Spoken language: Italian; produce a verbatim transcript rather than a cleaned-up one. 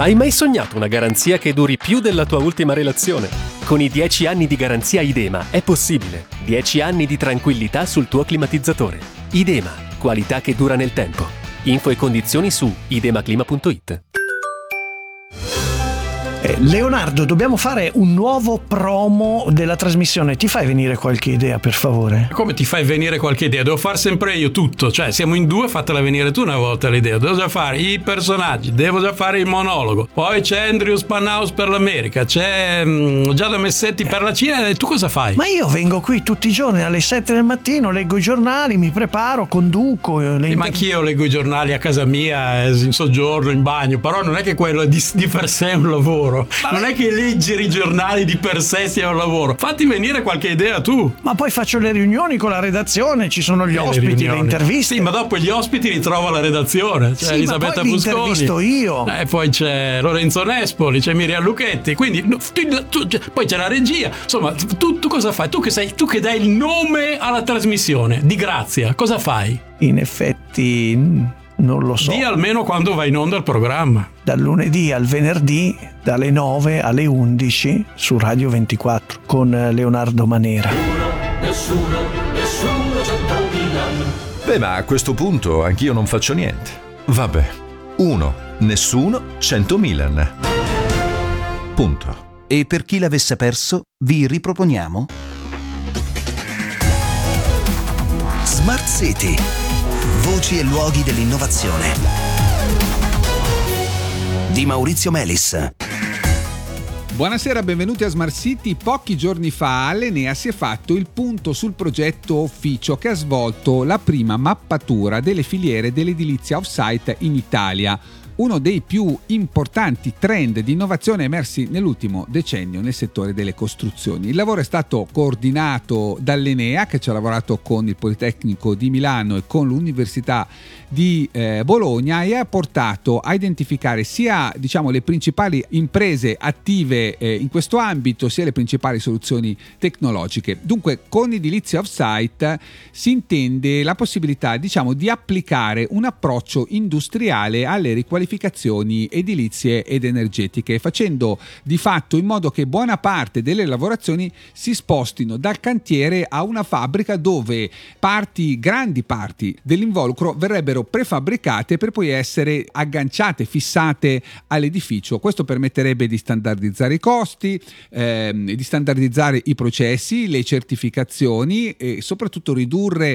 Hai mai sognato una garanzia che duri più della tua ultima relazione? Con i dieci anni di garanzia Idema è possibile. dieci anni di tranquillità sul tuo climatizzatore. Idema, qualità che dura nel tempo. Info e condizioni su idemaclima punto it. Eh, Leonardo, dobbiamo fare un nuovo promo della trasmissione. Ti fai venire qualche idea, per favore? Come ti fai venire qualche idea? Devo far sempre io tutto. Cioè, siamo in due, fatela venire tu una volta l'idea. Devo già fare i personaggi, devo già fare il monologo. Poi c'è Andrew Spanhaus per l'America, c'è um, Giada Messetti per la Cina. E tu cosa fai? Ma io vengo qui tutti i giorni alle sette del mattino, leggo i giornali, mi preparo, conduco. Le Sì, inter- ma anch'io leggo i giornali a casa mia, in soggiorno, in bagno. Però non è che quello è di, di per sé un lavoro. Non è che leggere i giornali di per sé sia un lavoro. Fatti venire qualche idea tu. Ma poi faccio le riunioni con la redazione, ci sono gli Eh, ospiti, le, le interviste. Sì, ma dopo gli ospiti li trovo alla redazione. C'è Sì, Elisabetta ma poi li Busconi. intervisto io. E eh, poi c'è Lorenzo Nespoli, c'è Miriam Lucchetti. Quindi no, tu, tu, poi c'è la regia. Insomma, tu, tu cosa fai? Tu che sei, tu che dai il nome alla trasmissione di Grazia, cosa fai? In effetti non lo so. Dì almeno quando va in onda il programma. Dal lunedì al venerdì, dalle nove alle undici su Radio ventiquattro con Leonardo Manera. Nessuno, nessuno centomila. Beh, ma a questo punto anch'io non faccio niente. Vabbè. Uno, nessuno, cento Milan. Punto. E per chi l'avesse perso, vi riproponiamo Smart City. Voci e luoghi dell'innovazione di Maurizio Melis. Buonasera, benvenuti a Smart City. Pochi giorni fa all'Enea si è fatto il punto sul progetto Officio, che ha svolto la prima mappatura delle filiere dell'edilizia off-site in Italia. Uno dei più importanti trend di innovazione emersi nell'ultimo decennio nel settore delle costruzioni. Il lavoro è stato coordinato dall'Enea, che ci ha lavorato con il Politecnico di Milano e con l'Università di eh, Bologna, e ha portato a identificare sia, diciamo, le principali imprese attive eh, in questo ambito, sia le principali soluzioni tecnologiche. Dunque, con edilizia off-site si intende la possibilità, diciamo, di applicare un approccio industriale alle riqualificazioni edilizie ed energetiche, facendo di fatto in modo che buona parte delle lavorazioni si spostino dal cantiere a una fabbrica, dove parti, grandi parti dell'involucro verrebbero prefabbricate per poi essere agganciate, fissate all'edificio. Questo permetterebbe di standardizzare i costi, ehm, di standardizzare i processi, le certificazioni e soprattutto ridurre